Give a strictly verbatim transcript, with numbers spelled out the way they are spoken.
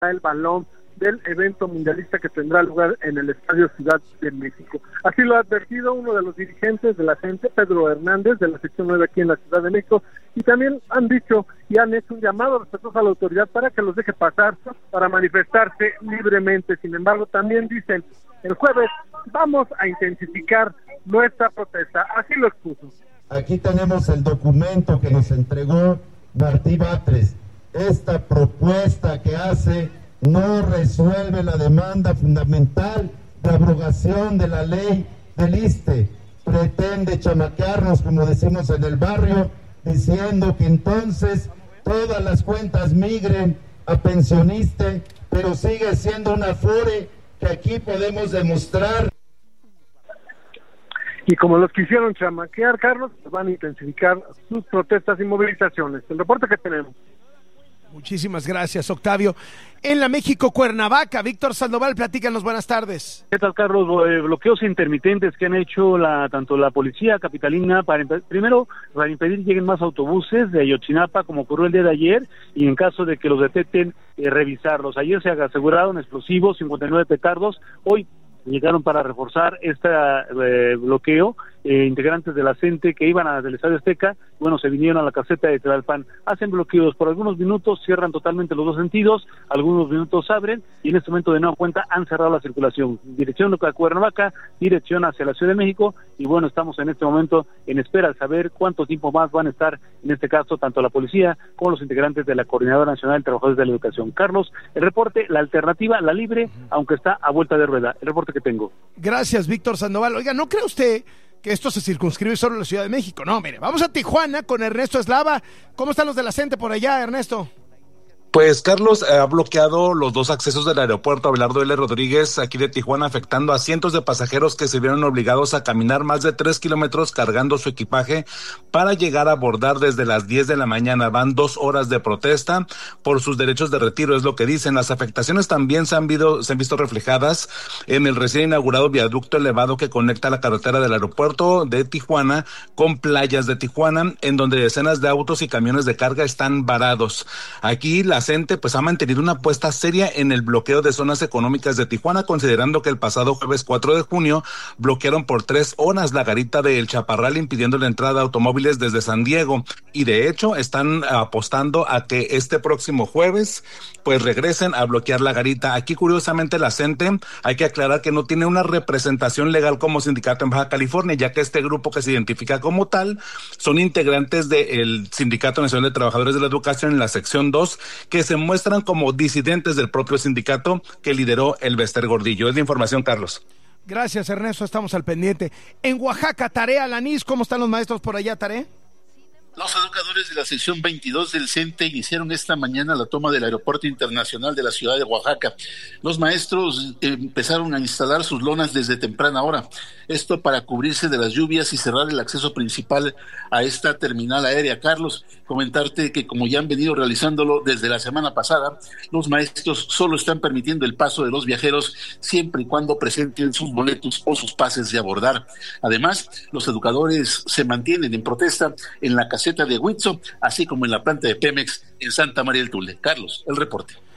el balón del evento mundialista que tendrá lugar en el Estadio Ciudad de México. Así lo ha advertido uno de los dirigentes de la gente, Pedro Hernández, de la sección nueve aquí en la Ciudad de México, y también han dicho y han hecho un llamado respetuoso a la autoridad para que los deje pasar, para manifestarse libremente. Sin embargo, también dicen, el jueves vamos a intensificar nuestra protesta. Así lo expuso. Aquí tenemos el documento que nos entregó Martí Batres. Esta propuesta que hace no resuelve la demanda fundamental de abrogación de la ley del I S S S T E. Pretende chamaquearnos, como decimos en el barrio, diciendo que entonces todas las cuentas migren a pensionista, pero sigue siendo una afore que aquí podemos demostrar. Y como los quisieron chamaquear, Carlos, van a intensificar sus protestas y movilizaciones. El reporte que tenemos. Muchísimas gracias, Octavio. En la México Cuernavaca, Víctor Sandoval, platícanos, buenas tardes. ¿Qué tal, Carlos? Eh, bloqueos intermitentes que han hecho la tanto la policía capitalina para primero para impedir que lleguen más autobuses de Ayotzinapa, como ocurrió el día de ayer, y en caso de que los detecten, eh, revisarlos. Ayer se aseguraron explosivos, cincuenta y nueve petardos. Hoy llegaron para reforzar este eh, bloqueo, eh, integrantes de la CENTE que iban a, del Estadio Azteca, bueno, se vinieron a la caseta de Tlalpan, hacen bloqueos por algunos minutos, cierran totalmente los dos sentidos, algunos minutos abren, y en este momento de nueva cuenta han cerrado la circulación, dirección a Cuernavaca, dirección hacia la Ciudad de México, y bueno, estamos en este momento en espera de saber cuánto tiempo más van a estar, en este caso, tanto la policía como los integrantes de la Coordinadora Nacional de Trabajadores de la Educación. Carlos, el reporte, la alternativa, la libre, aunque está a vuelta de rueda, el reporte que tengo. Gracias, Víctor Sandoval. Oiga, ¿no cree usted que esto se circunscribe solo a la Ciudad de México? No, mire, vamos a Tijuana con Ernesto Eslava. ¿Cómo están los de la CENTE por allá, Ernesto? Pues Carlos ha bloqueado los dos accesos del aeropuerto Abelardo L. Rodríguez aquí de Tijuana, afectando a cientos de pasajeros que se vieron obligados a caminar más de tres kilómetros cargando su equipaje para llegar a abordar desde las diez de la mañana. Van dos horas de protesta por sus derechos de retiro, es lo que dicen. Las afectaciones también se han, visto, se han visto reflejadas en el recién inaugurado viaducto elevado que conecta la carretera del aeropuerto de Tijuana con playas de Tijuana, en donde decenas de autos y camiones de carga están varados. Aquí la CENTE pues ha mantenido una apuesta seria en el bloqueo de zonas económicas de Tijuana, considerando que el pasado jueves cuatro de junio bloquearon por tres horas la garita de El Chaparral, impidiendo la entrada de automóviles desde San Diego, y de hecho están apostando a que este próximo jueves pues regresen a bloquear la garita. Aquí curiosamente la CENTE, hay que aclarar que no tiene una representación legal como sindicato en Baja California, ya que este grupo que se identifica como tal son integrantes del Sindicato Nacional de Trabajadores de la Educación en la sección dos, que se muestran como disidentes del propio sindicato que lideró el Bester Gordillo. Es la información, Carlos. Gracias, Ernesto, estamos al pendiente. En Oaxaca, Tarea Alanís, ¿cómo están los maestros por allá, Tarea? Los educadores de la sección veintidós del CENTE iniciaron esta mañana la toma del Aeropuerto Internacional de la ciudad de Oaxaca. Los maestros empezaron a instalar sus lonas desde temprana hora, esto para cubrirse de las lluvias y cerrar el acceso principal a esta terminal aérea. Carlos, comentarte que como ya han venido realizándolo desde la semana pasada, los maestros solo están permitiendo el paso de los viajeros siempre y cuando presenten sus boletos o sus pases de abordar. Además, los educadores se mantienen en protesta en la caseta de Huitzo, así como en la planta de Pemex en Santa María del Tule. Carlos, el reporte.